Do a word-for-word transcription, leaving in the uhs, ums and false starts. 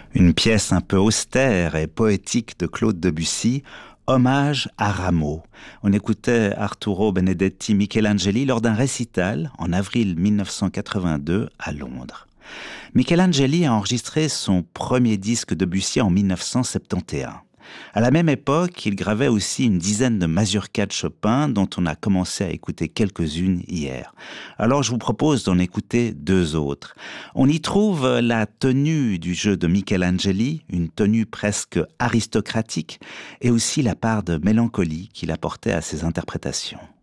Une pièce un peu austère et poétique de Claude Debussy, Hommage à Rameau. On écoutait Arturo Benedetti Michelangeli lors d'un récital en avril mille neuf cent quatre-vingt-deux à Londres. Michelangeli a enregistré son premier disque Debussy en mille neuf cent soixante et onze. À la même époque, il gravait aussi une dizaine de mazurkas de Chopin dont on a commencé à écouter quelques-unes hier. Alors je vous propose d'en écouter deux autres. On y trouve la tenue du jeu de Michelangeli, une tenue presque aristocratique, et aussi la part de mélancolie qu'il apportait à ses interprétations.